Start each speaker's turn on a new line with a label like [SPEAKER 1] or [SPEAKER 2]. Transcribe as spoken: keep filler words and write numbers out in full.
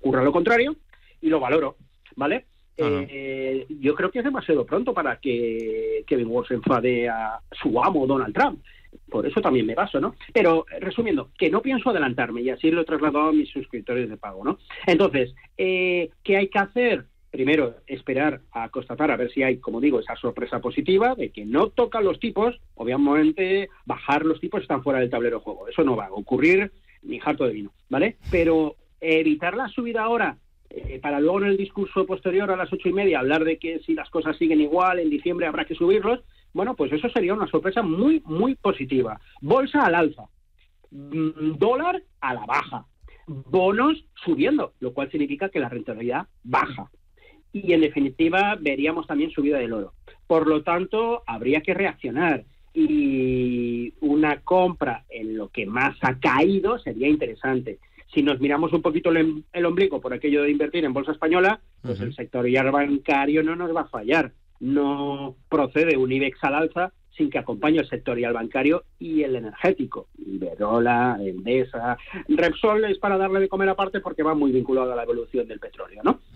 [SPEAKER 1] ocurra lo contrario, y lo valoro, ¿vale? Eh, yo creo que es demasiado pronto para que Kevin Walsh enfade a su amo Donald Trump. Por eso también me baso, ¿no? Pero, resumiendo, que no pienso adelantarme, y así lo he trasladado a mis suscriptores de pago, ¿no? Entonces, eh, ¿qué hay que hacer? Primero, esperar a constatar a ver si hay, como digo, esa sorpresa positiva de que no tocan los tipos. Obviamente, bajar los tipos están fuera del tablero de juego. Eso no va a ocurrir ni harto de vino, ¿vale? Pero evitar la subida ahora, eh, para luego en el discurso posterior a las ocho y media hablar de que si las cosas siguen igual, en diciembre habrá que subirlos, bueno, pues eso sería una sorpresa muy, muy positiva. Bolsa al alza, dólar a la baja, bonos subiendo, lo cual significa que la rentabilidad baja. Y en definitiva veríamos también subida del oro. Por lo tanto, habría que reaccionar, y una compra en lo que más ha caído sería interesante. Si nos miramos un poquito el, el ombligo por aquello de invertir en bolsa española, pues uh-huh. el sectorial bancario no nos va a fallar. No procede un IBEX al alza sin que acompañe el sectorial bancario y el energético. Iberdrola, Endesa, Repsol es para darle de comer aparte porque va muy vinculado a la evolución del petróleo, ¿no?